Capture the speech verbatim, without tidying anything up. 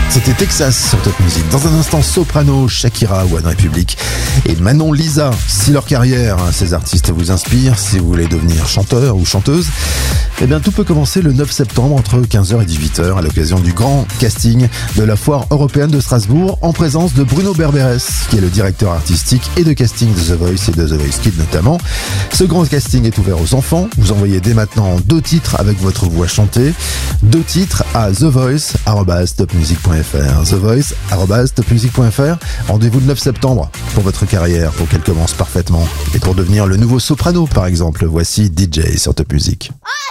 C'était Texas sur Top Music. Dans un instant, Soprano, Shakira, One Republic et Manon Lisa. Si leur carrière, ces artistes vous inspirent, si vous voulez devenir chanteur ou chanteuse, eh bien tout peut commencer le neuf septembre entre quinze heures et dix-huit heures à l'occasion du grand casting de la foire européenne de Strasbourg en présence de Bruno Berberes, qui est le directeur artistique et de casting de The Voice et de The Voice Kids notamment. Ce grand casting est ouvert aux enfants. Vous envoyez dès maintenant deux titres avec votre voix chantée. Deux titres à the voice arobase top music point f r. the voice arobase top music point f r. Rendez-vous le neuf septembre pour votre carrière, pour qu'elle commence parfaitement. Et pour devenir le nouveau Soprano, par exemple. Voici D J sur Top Music. Ah